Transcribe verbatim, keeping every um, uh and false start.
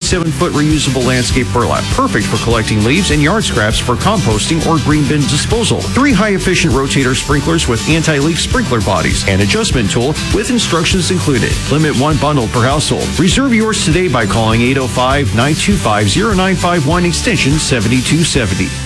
twenty-seven foot reusable landscape burlap, perfect for collecting leaves and yard scraps for composting or green bin disposal. Three high-efficient rotator sprinklers with anti-leak sprinkler bodies, and adjustment tool with instructions included. Limit one bundle per household. Reserve yours today by calling eight oh five, nine two five, oh nine five one extension seventy-two seventy.